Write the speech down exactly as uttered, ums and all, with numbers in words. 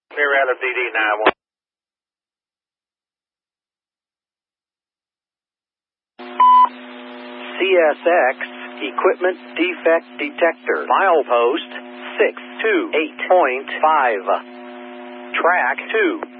Clear out of D D nine one. C S X Equipment Defect Detector. Milepost six two eight point five. Track two.